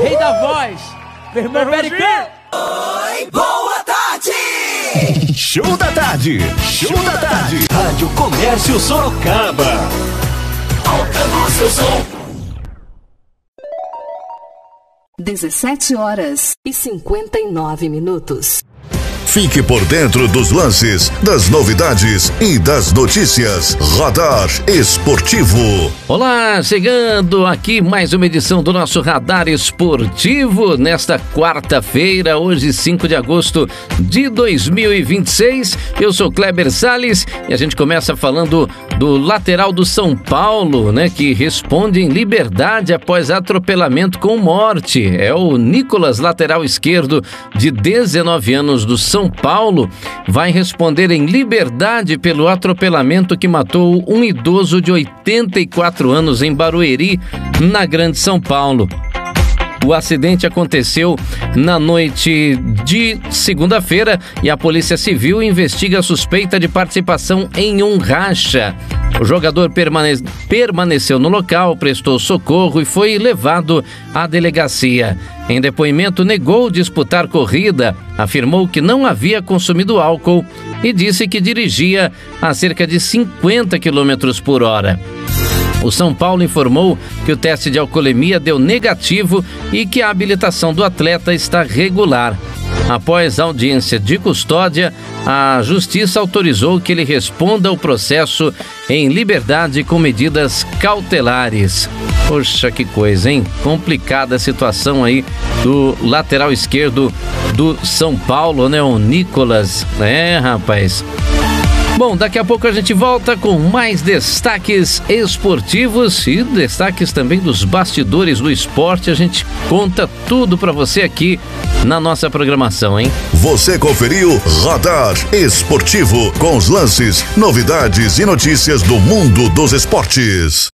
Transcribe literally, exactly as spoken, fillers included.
rei da voz, meu irmão Pericão. Oi, boa tarde! Show da tarde, show da tarde. Rádio Comércio Sorocaba. Aumentando o seu som. dezessete horas e cinquenta e nove minutos. Fique por dentro dos lances, das novidades e das notícias. Radar Esportivo. Olá, chegando aqui mais uma edição do nosso Radar Esportivo nesta quarta-feira, hoje cinco de agosto de dois mil e vinte e seis. Eu sou Kleber Salles e a gente começa falando do lateral do São Paulo, né, que responde em liberdade após atropelamento com morte. É o Nicolas, lateral esquerdo de dezenove anos do São Paulo, vai responder em liberdade pelo atropelamento que matou um idoso de oitenta e quatro anos em Barueri, na Grande São Paulo. O acidente aconteceu na noite de segunda-feira e a Polícia Civil investiga a suspeita de participação em um racha. O jogador permane- permaneceu no local, prestou socorro e foi levado à delegacia. Em depoimento, negou disputar corrida, afirmou que não havia consumido álcool e disse que dirigia a cerca de cinquenta quilômetros por hora. O São Paulo informou que o teste de alcoolemia deu negativo e que a habilitação do atleta está regular. Após a audiência de custódia, a Justiça autorizou que ele responda ao processo em liberdade com medidas cautelares. Poxa, que coisa, hein? Complicada a situação aí do lateral esquerdo do São Paulo, né? O Nicolas. É, rapaz. Bom, daqui a pouco a gente volta com mais destaques esportivos e destaques também dos bastidores do esporte. A gente conta tudo pra você aqui na nossa programação, hein? Você conferiu Radar Esportivo com os lances, novidades e notícias do mundo dos esportes.